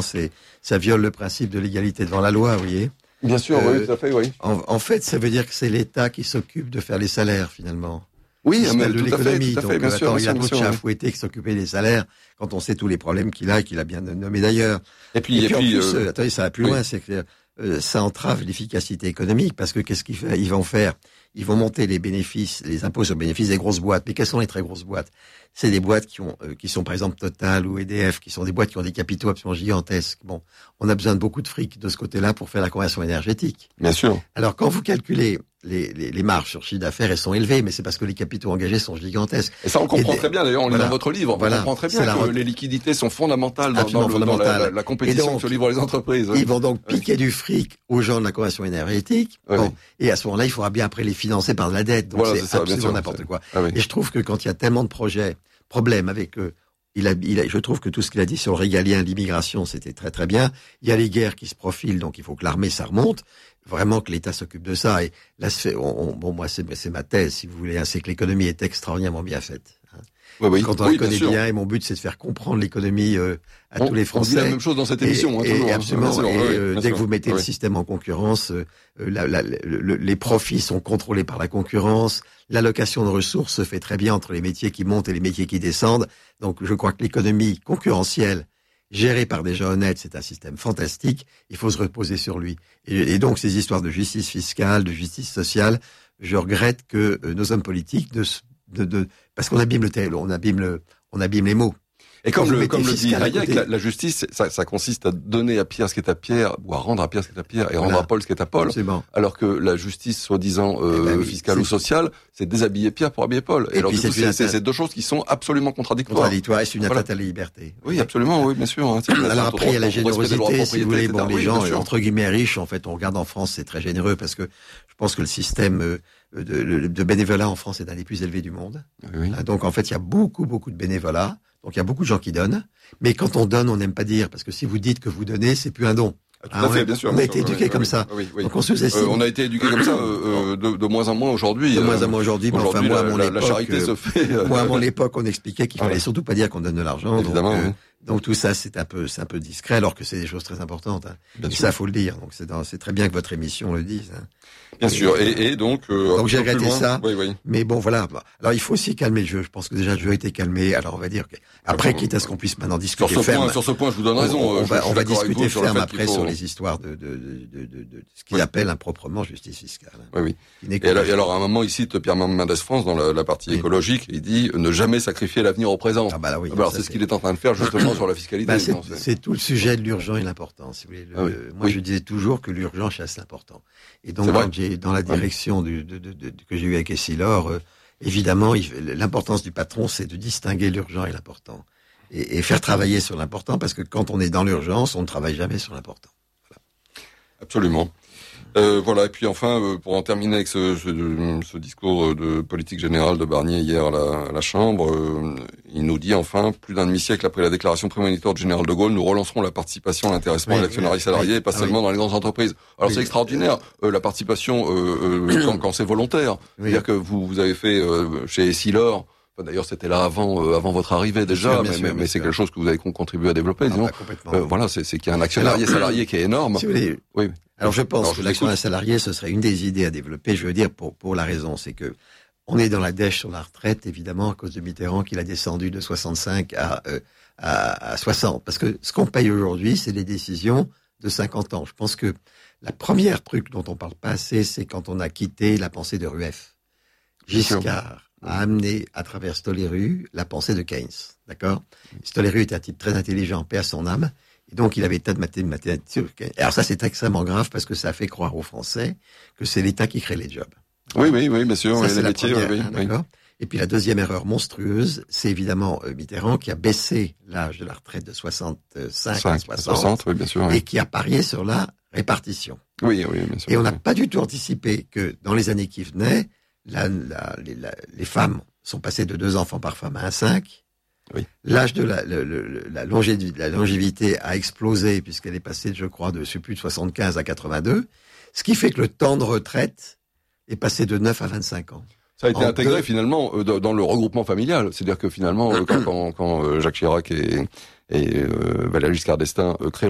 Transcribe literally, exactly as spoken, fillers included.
finalement, c'est, ça viole le principe de l'égalité devant la loi, vous voyez. Bien sûr, euh, oui, tout à fait, oui. En, en fait, ça veut dire que c'est l'État qui s'occupe de faire les salaires, finalement. Oui, c'est mais de tout l'économie. à fait, tout à fait, Donc, bien attends, sûr, il a bien trop de sûr, chats à oui. fouetter qui s'occuper des salaires quand on sait tous les problèmes qu'il a et qu'il a bien nommé d'ailleurs. Et puis, et et puis, puis en plus, euh, euh, attendez, ça va plus oui. loin, c'est que euh, ça entrave l'efficacité économique parce que qu'est-ce qu'ils fait, ils vont faire? Ils vont monter les bénéfices, les impôts sur bénéfices des grosses boîtes. Mais quelles sont les très grosses boîtes? C'est des boîtes qui ont, euh, qui sont par exemple Total ou E D F, qui sont des boîtes qui ont des capitaux absolument gigantesques. Bon, on a besoin de beaucoup de fric de ce côté-là pour faire la conversion énergétique. Bien sûr. Alors quand vous calculez les, les, les marges sur chiffre d'affaires, elles sont élevées, mais c'est parce que les capitaux engagés sont gigantesques. Et ça, on comprend Et très bien, d'ailleurs, en voilà. lisant votre livre. Voilà. On comprend très bien C'est que la... les liquidités sont fondamentales dans, Absolument dans, le, dans la, la, la compétition donc, que se livrent les entreprises. Ils vont donc piquer oui. du fric aux gens de la conversion énergétique. Oui, bon, oui. Et à ce moment-là, il faudra bien après les financer par de la dette. Donc voilà, c'est, c'est ça, absolument n'importe quoi. Ah, oui. Et je trouve que quand il y a tellement de projets, problèmes avec eux, il a, il a, je trouve que tout ce qu'il a dit sur le régalien, l'immigration, c'était très très bien. Il y a les guerres qui se profilent, donc il faut que l'armée ça remonte. Vraiment que l'État s'occupe de ça. Et là, c'est, on, on, bon, moi, c'est, c'est ma thèse, si vous voulez, hein, c'est que l'économie est extraordinairement bien faite. Hein. Oui, oui. Quand on oui, la connaît bien, bien, et mon but, c'est de faire comprendre l'économie euh, à on, tous les Français. On dit la même chose dans cette émission, et, hein, toujours, et hein. absolument. Sûr, et oui, euh, dès sûr. que vous mettez oui. le système en concurrence, euh, la, la, le, le, les profits sont contrôlés par la concurrence. L'allocation de ressources se fait très bien entre les métiers qui montent et les métiers qui descendent. Donc, je crois que l'économie concurrentielle géré par des gens honnêtes, c'est un système fantastique, il faut se reposer sur lui. Et, et donc, ces histoires de justice fiscale, de justice sociale, je regrette que euh, nos hommes politiques, de, de, de, parce qu'on abîme le tel, on abîme le, on abîme les mots. Et comme le, comme le dit Hayek, la, la justice, ça, ça consiste à donner à Pierre ce qui est à Pierre, ou à rendre à Pierre ce qui est à Pierre, et rendre voilà. à Paul ce qui est à Paul. Absolument. Alors que la justice, soi-disant euh, eh ben oui, fiscale c'est... ou sociale, c'est déshabiller Pierre pour habiller Paul. Et, et alors, puis du coup, c'est, c'est, c'est deux choses qui sont absolument contradictoires. Contradictoire, et c'est une atteinte voilà. à la liberté. Oui, absolument, oui, bien sûr. Hein, alors après, il y a la générosité, si vous voulez. Bon, les oui, gens, entre guillemets, riches, en fait, on regarde en France, c'est très généreux, parce que je pense que le système euh, de, de bénévolat en France est un des plus élevés du monde. Oui. Donc, en fait, il y a beaucoup, beaucoup de bénévolat. Donc, il y a beaucoup de gens qui donnent. Mais quand on donne, on n'aime pas dire, parce que si vous dites que vous donnez, c'est plus un don. Tout à fait, bien sûr. On a été éduqués oui, comme oui, ça. Oui, oui. Donc on sous-estime. Euh, on a été éduqués comme ça euh, de, de moins en moins aujourd'hui. De moins en moins aujourd'hui. Mais enfin, moi, à mon la, époque, la charité euh, se fait. Euh... Moi, à mon époque, on expliquait qu'il fallait ah, surtout pas dire qu'on donne de l'argent. Évidemment. Donc, euh, oui. donc tout ça, c'est un peu, c'est un peu discret, alors que c'est des choses très importantes. Hein. Bien et sûr. ça, faut le dire. Donc c'est, dans, c'est très bien que votre émission le dise. Hein. Bien et, sûr. Et, et donc. Euh, donc j'ai regretté ça. Oui, oui. Mais bon, voilà. Alors il faut aussi calmer le jeu. Je pense que déjà le jeu a été calmé. Alors on va dire que après, quitte à ce qu'on puisse maintenant discuter sur ce ferme. Point, sur ce point, je vous donne raison. On, on je, va, je on va discuter sur ferme après faut... sur les histoires de, de, de, de, de, de ce qu'ils oui. appellent improprement justice fiscale. Oui, oui. Et alors, et alors, à un moment, il cite Pierre Mendès France dans la, la partie oui. écologique. Il dit ne jamais sacrifier l'avenir au présent. Ah bah là, oui, ah bah alors c'est, c'est ce qu'il est en train de faire justement sur la fiscalité. Bah c'est, c'est... c'est tout le sujet de l'urgent et l'important. Si vous voulez. Le, ah oui. Moi, oui. je disais toujours que l'urgent chasse l'important. Et donc, quand j'ai dans la direction oui. de, de, de, de, que j'ai eu avec Essilor, euh, évidemment, il, l'importance du patron, c'est de distinguer l'urgent et l'important. Et, et faire travailler sur l'important, parce que quand on est dans l'urgence, on ne travaille jamais sur l'important. Voilà. Absolument. Euh, voilà, et puis enfin, euh, pour en terminer avec ce, ce, ce discours de politique générale de Barnier hier à la, à la Chambre, euh, il nous dit enfin, plus d'un demi-siècle après la déclaration prémonitoire du général de Gaulle, nous relancerons la participation, l'intéressement oui, et l'actionnariat oui, salarié, oui, pas ah seulement oui. dans les grandes entreprises. Alors oui, c'est extraordinaire, euh, la participation euh, euh, quand, quand c'est volontaire. Oui. C'est-à-dire que vous, vous avez fait euh, chez Essilor, d'ailleurs, c'était là avant, euh, avant votre arrivée déjà, sûr, mais, sûr, mais, mais c'est quelque chose que vous avez contribué à développer. Ah, bah, complètement. Euh, voilà, c'est, c'est qu'il y a un actionnariat salarié qui est énorme. Si vous voulez, oui. Alors je pense Alors, je que l'actionnariat salarié, ce serait une des idées à développer. Je veux dire pour pour la raison, c'est que on est dans la dèche sur la retraite, évidemment, à cause de Mitterrand, qu'il a descendu de soixante-cinq à euh, à, à soixante. Parce que ce qu'on paye aujourd'hui, c'est les décisions de cinquante ans. Je pense que la première truc dont on parle pas assez, c'est quand on a quitté la pensée de Rueff. Giscard a amené à travers Stoléru la pensée de Keynes, d'accord ? Stoléru était un type très intelligent, paix à son âme, et donc il avait tas de mathématiques. Alors ça, c'est extrêmement grave parce que ça a fait croire aux Français que c'est l'État qui crée les jobs. Oui, oui, oui, bien sûr, ça, oui, c'est les la métiers, première, oui, hein, oui. d'accord ? Et puis la deuxième erreur monstrueuse, c'est évidemment euh, Mitterrand qui a baissé l'âge de la retraite de soixante-cinq à soixante, soixante oui, bien sûr, oui. et qui a parié sur la répartition. Oui, oui, bien sûr. Et on n'a oui. pas du tout anticipé que dans les années qui venaient, la, la, les, la, les femmes sont passées de deux enfants par femme à un cinq. Oui. L'âge de la, le, le, la, longévité, la longévité a explosé puisqu'elle est passée, je crois, de je sais plus de soixante-quinze à quatre-vingt-deux, ce qui fait que le temps de retraite est passé de neuf à vingt-cinq ans. Ça a été en intégré deux... finalement euh, dans le regroupement familial, c'est-à-dire que finalement euh, quand, quand, quand euh, Jacques Chirac et, et euh, Valéry Giscard d'Estaing euh, créent